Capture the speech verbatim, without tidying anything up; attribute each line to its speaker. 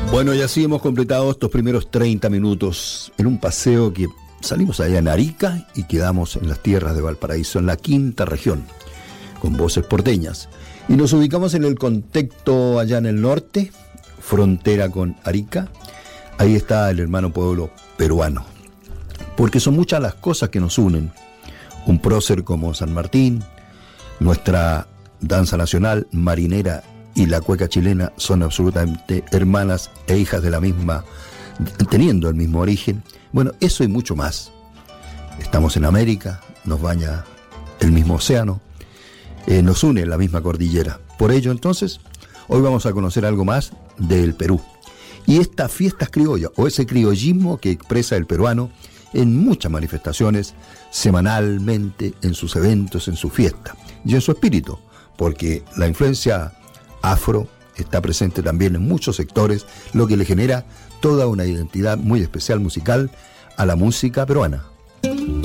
Speaker 1: Bueno, y así hemos completado estos primeros treinta minutos en un paseo que salimos allá en Arica y quedamos en las tierras de Valparaíso, en la quinta región, con voces porteñas. Y nos ubicamos en el contexto allá en el norte, frontera con Arica. Ahí está el hermano pueblo peruano. Porque son muchas las cosas que nos unen. Un prócer como San Martín, nuestra danza nacional, marinera, y la cueca chilena son absolutamente hermanas e hijas de la misma, teniendo el mismo origen. Bueno, eso y mucho más. Estamos en América, nos baña el mismo océano, eh, nos une la misma cordillera. Por ello, entonces, hoy vamos a conocer algo más del Perú. Y estas fiestas criollas, o ese criollismo que expresa el peruano en muchas manifestaciones, semanalmente, en sus eventos, en su fiesta, y en su espíritu, porque la influencia afro está presente también en muchos sectores, lo que le genera toda una identidad muy especial musical a la música peruana.